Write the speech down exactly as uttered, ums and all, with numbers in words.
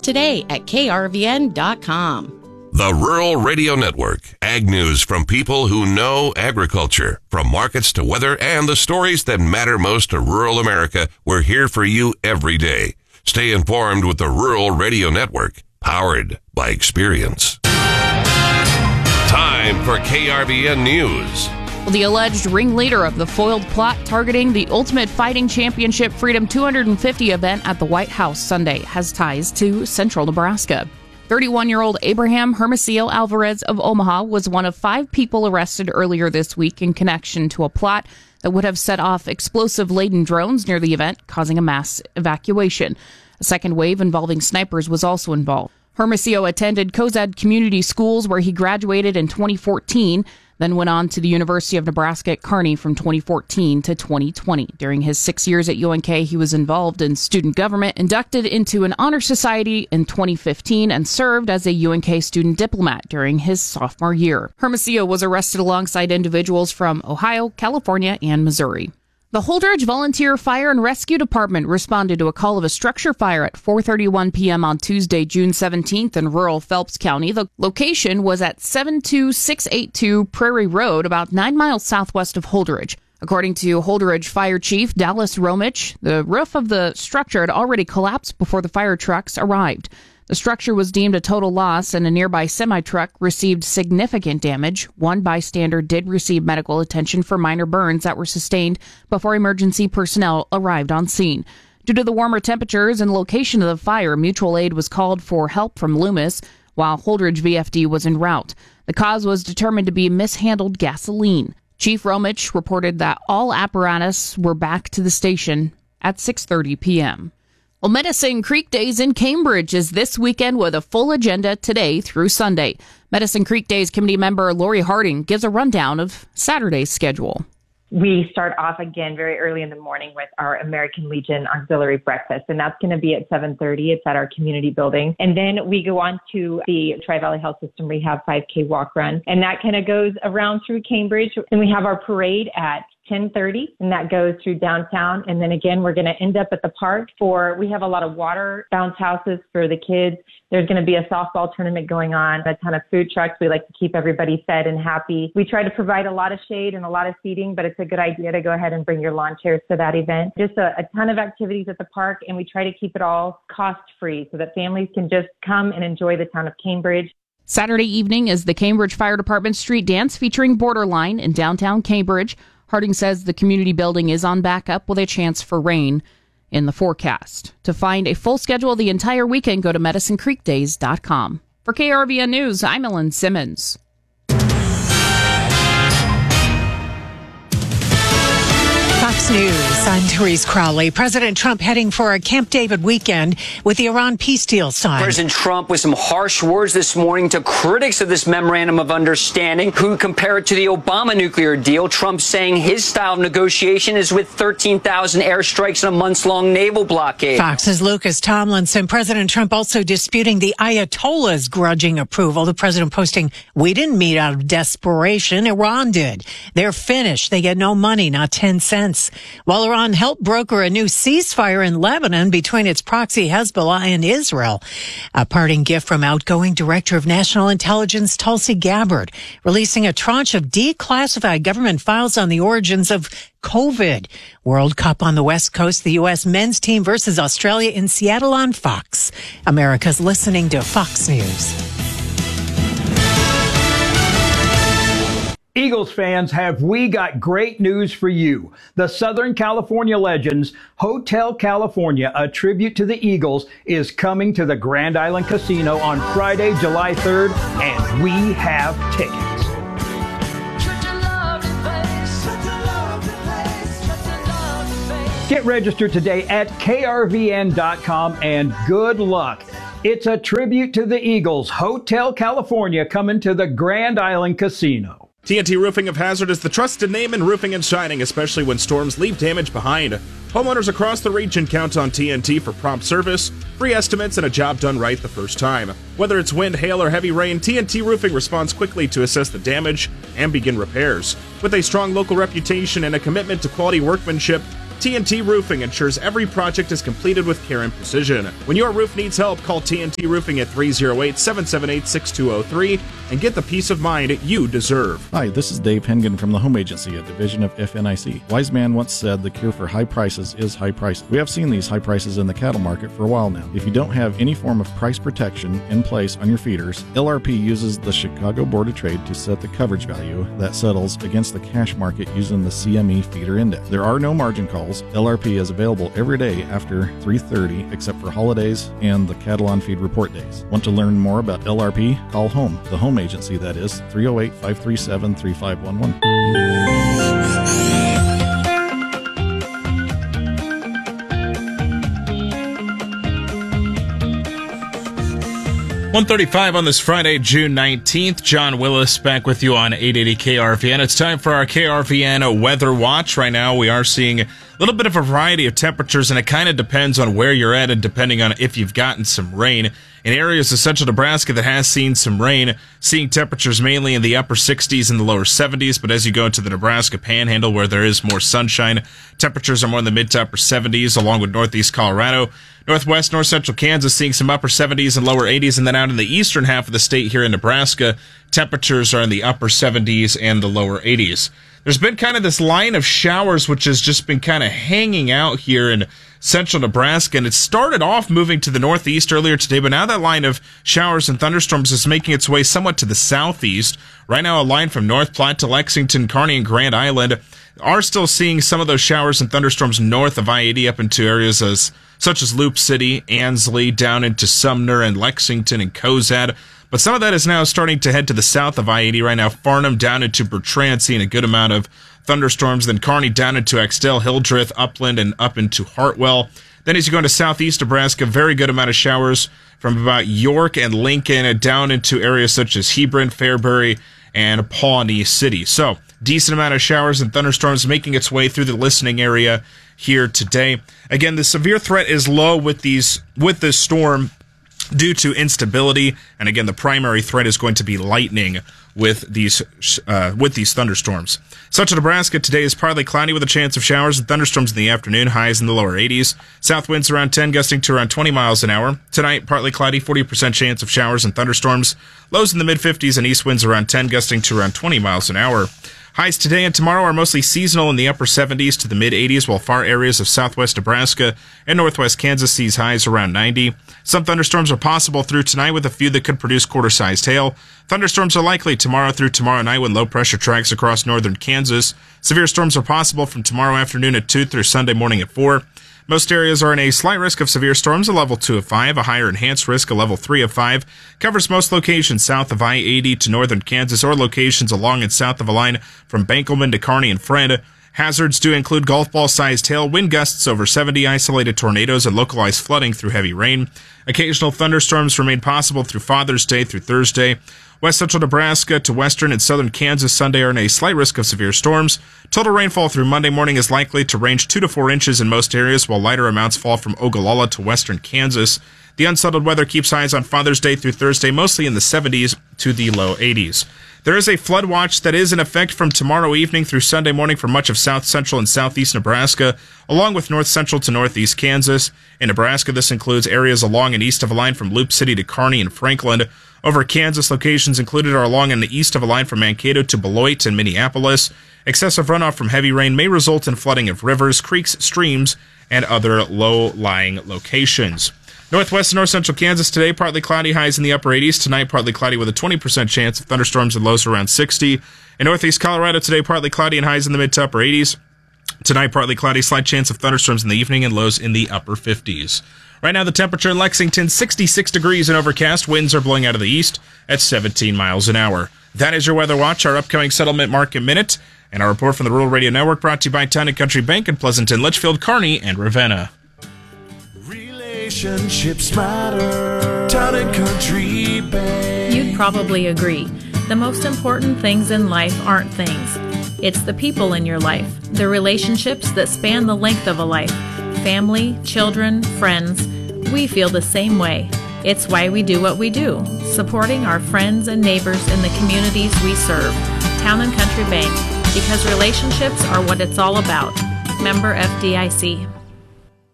today at K R V N dot com. The Rural Radio Network. Ag news from people who know agriculture. From markets to weather and the stories that matter most to rural America, we're here for you every day. Stay informed with the Rural Radio Network, powered by experience. Time for K R V N News. The alleged ringleader of the foiled plot targeting the Ultimate Fighting Championship Freedom two hundred fifty event at the White House Sunday has ties to central Nebraska. thirty-one-year-old Abraham Hermosillo Alvarez of Omaha was one of five people arrested earlier this week in connection to a plot that would have set off explosive-laden drones near the event, causing a mass evacuation. A second wave involving snipers was also involved. Hermosillo attended Cozad Community Schools, where he graduated in twenty fourteen, then went on to the University of Nebraska at Kearney from twenty fourteen to twenty twenty. During his six years at U N K, he was involved in student government, inducted into an honor society in twenty fifteen, and served as a U N K student diplomat during his sophomore year. Hermosillo was arrested alongside individuals from Ohio, California, and Missouri. The Holdridge Volunteer Fire and Rescue Department responded to a call of a structure fire at four thirty-one p.m. on Tuesday, June seventeenth in rural Phelps County. The location was at seven two six eight two Prairie Road, about nine miles southwest of Holdridge. According to Holdridge Fire Chief Dallas Romich, the roof of the structure had already collapsed before the fire trucks arrived. The structure was deemed a total loss, and a nearby semi-truck received significant damage. One bystander did receive medical attention for minor burns that were sustained before emergency personnel arrived on scene. Due to the warmer temperatures and location of the fire, mutual aid was called for help from Loomis, while Holdridge V F D was en route. The cause was determined to be mishandled gasoline. Chief Romich reported that all apparatus were back to the station at six thirty p.m. Well, Medicine Creek Days in Cambridge is this weekend with a full agenda today through Sunday. Medicine Creek Days committee member Lori Harding gives a rundown of Saturday's schedule. We start off again very early in the morning with our American Legion Auxiliary Breakfast, and that's going to be at seven thirty. It's at our community building. And then we go on to the Tri-Valley Health System Rehab five K walk run, and that kind of goes around through Cambridge. And we have our parade at ten thirty, and that goes through downtown. And then again, we're going to end up at the park for, we have a lot of water bounce houses for the kids. There's going to be a softball tournament going on, a ton of food trucks. We like to keep everybody fed and happy. We try to provide a lot of shade and a lot of seating, but it's a good idea to go ahead and bring your lawn chairs to that event. Just a, a ton of activities at the park, and we try to keep it all cost-free so that families can just come and enjoy the town of Cambridge. Saturday evening is the Cambridge Fire Department Street Dance featuring Borderline in downtown Cambridge. Harding says the community building is on backup with a chance for rain in the forecast. To find a full schedule of the entire weekend, go to medicine creek days dot com. For K R V N News, I'm Ellen Simmons. Fox News, I'm Therese Crowley. President Trump heading for a Camp David weekend with the Iran peace deal signed. President Trump with some harsh words this morning to critics of this memorandum of understanding who compare it to the Obama nuclear deal. Trump saying his style of negotiation is with thirteen thousand airstrikes and a months-long naval blockade. Fox's Lucas Tomlinson. President Trump also disputing the Ayatollah's grudging approval. The president posting, "We didn't meet out of desperation. Iran did. They're finished. They get no money, not ten cents. While Iran helped broker a new ceasefire in Lebanon between its proxy Hezbollah and Israel. A parting gift from outgoing Director of National Intelligence Tulsi Gabbard, releasing a tranche of declassified government files on the origins of COVID. World Cup on the West Coast, the U S men's team versus Australia in Seattle on Fox. America's listening to Fox News. Eagles fans, have we got great news for you. The Southern California Legends Hotel California, a tribute to the Eagles, is coming to the Grand Island Casino on Friday, July third, and we have tickets. Get registered today at K R V N dot com and good luck. It's a tribute to the Eagles Hotel California coming to the Grand Island Casino. T N T Roofing of Hazard is the trusted name in roofing and shining, especially when storms leave damage behind. Homeowners across the region count on T N T for prompt service, free estimates, and a job done right the first time. Whether it's wind, hail, or heavy rain, T N T Roofing responds quickly to assess the damage and begin repairs. With a strong local reputation and a commitment to quality workmanship, T N T Roofing ensures every project is completed with care and precision. When your roof needs help, call T N T Roofing at three oh eight, seven seven eight, six two oh three and get the peace of mind you deserve. Hi, this is Dave Hengen from the Home Agency, a division of F N I C. Wise man once said the cure for high prices is high prices. We have seen these high prices in the cattle market for a while now. If you don't have any form of price protection in place on your feeders, L R P uses the Chicago Board of Trade to set the coverage value that settles against the cash market using the C M E feeder index. There are no margin calls. L R P is available every day after three thirty except for holidays and the cattle on feed report days. Want to learn more about L R P? Call home, the home agency, that is, three oh eight, five three seven, three five one one. one thirty-five on this Friday, June nineteenth. John Willis back with you on eight eighty K R V N. It's time for our K R V N Weather Watch. Right now we are seeing a little bit of a variety of temperatures, and it kind of depends on where you're at and depending on if you've gotten some rain. In areas of central Nebraska that has seen some rain, seeing temperatures mainly in the upper sixties and the lower seventies, but as you go into the Nebraska Panhandle where there is more sunshine, temperatures are more in the mid to upper seventies, along with northeast Colorado. Northwest, north central Kansas seeing some upper seventies and lower eighties, and then out in the eastern half of the state here in Nebraska, temperatures are in the upper seventies and the lower eighties. There's been kind of this line of showers which has just been kind of hanging out here in central Nebraska, and it started off moving to the northeast earlier today, but now that line of showers and thunderstorms is making its way somewhat to the southeast. Right now, a line from North Platte to Lexington, Kearney, and Grand Island are still seeing some of those showers and thunderstorms north of I eighty up into areas as such as Loop City, Ansley, down into Sumner and Lexington and Cozad. But some of that is now starting to head to the south of I eighty right now. Farnham down into Bertrand, seeing a good amount of thunderstorms. Then Kearney down into Axtell, Hildreth, Upland, and up into Hartwell. Then as you go into southeast Nebraska, very good amount of showers from about York and Lincoln down into areas such as Hebron, Fairbury, and Pawnee City. So decent amount of showers and thunderstorms making its way through the listening area here today. Again, the severe threat is low with these with this storm due to instability, and again, the primary threat is going to be lightning with these uh, with these thunderstorms. Central Nebraska today is partly cloudy with a chance of showers and thunderstorms in the afternoon, highs in the lower eighties. South winds around ten, gusting to around twenty miles an hour. Tonight, partly cloudy, forty percent chance of showers and thunderstorms. Lows in the mid-fifties and east winds around ten, gusting to around twenty miles an hour. Highs today and tomorrow are mostly seasonal in the upper seventies to the mid-eighties, while far areas of southwest Nebraska and northwest Kansas sees highs around ninety. Some thunderstorms are possible through tonight, with a few that could produce quarter-sized hail. Thunderstorms are likely tomorrow through tomorrow night when low pressure tracks across northern Kansas. Severe storms are possible from tomorrow afternoon at two through Sunday morning at four. Most areas are in a slight risk of severe storms, a level two of five. A higher enhanced risk, a level three of five. Covers most locations south of I eighty to northern Kansas, or locations along and south of a line from Bankelman to Kearney and Friend. Hazards do include golf ball-sized hail, wind gusts over seventy, isolated tornadoes, and localized flooding through heavy rain. Occasional thunderstorms remain possible through Father's Day through Thursday. West central Nebraska to western and southern Kansas Sunday are in a slight risk of severe storms. Total rainfall through Monday morning is likely to range two to four inches in most areas, while lighter amounts fall from Ogallala to western Kansas. The unsettled weather keeps highs on Father's Day through Thursday, mostly in the seventies to the low eighties. There is a flood watch that is in effect from tomorrow evening through Sunday morning for much of south central and southeast Nebraska, along with north central to northeast Kansas. In Nebraska, this includes areas along and east of a line from Loop City to Kearney and Franklin. Over Kansas, locations included are along and the east of a line from Mankato to Beloit and Minneapolis. Excessive runoff from heavy rain may result in flooding of rivers, creeks, streams, and other low-lying locations. Northwest and north central Kansas today, partly cloudy, highs in the upper eighties. Tonight, partly cloudy with a twenty percent chance of thunderstorms and lows around sixty. In northeast Colorado today, partly cloudy and highs in the mid to upper eighties. Tonight, partly cloudy, slight chance of thunderstorms in the evening and lows in the upper fifties. Right now, the temperature in Lexington, sixty-six degrees and overcast. Winds are blowing out of the east at seventeen miles an hour. That is your Weather Watch, our upcoming Settlement Market Minute, and our report from the Rural Radio Network, brought to you by Town and Country Bank in Pleasanton, Litchfield, Kearney, and Ravenna. Relationships matter. Town and Country Bank. You'd probably agree. The most important things in life aren't things. It's the people in your life, the relationships that span the length of a life. Family, children, friends. We feel the same way. It's why we do what we do, supporting our friends and neighbors in the communities we serve. Town and Country Bank, because relationships are what it's all about. Member F D I C.